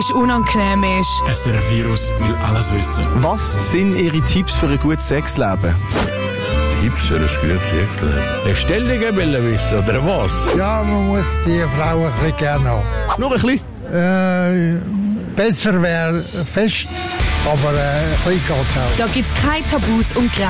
unangenehm ist. SRF Virus will alles wissen. Was sind Ihre Tipps für ein gutes Sexleben? Tipps für ein gutes Sexleben? Bestellungen will wissen, oder was? Ja, man muss die Frau ein bisschen gerne haben. Nur ein bisschen? Besser wäre fest, aber ein bisschen geht auch. Da gibt's keine Tabus und Grenzen.